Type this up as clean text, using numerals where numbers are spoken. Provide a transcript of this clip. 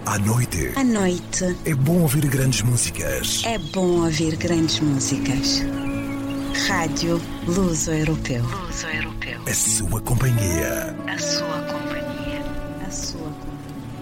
À noite. À noite. É bom ouvir grandes músicas. É bom ouvir grandes músicas. Rádio Luso-Europeu. A sua companhia. A sua companhia. A sua companhia.